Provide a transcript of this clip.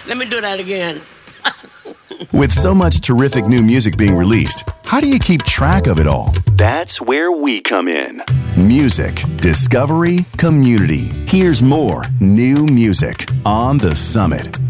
Let me do that again. With so much terrific new music being released, how do you keep track of it all? That's where we come in. Music, discovery, community. Here's more new music on The Summit.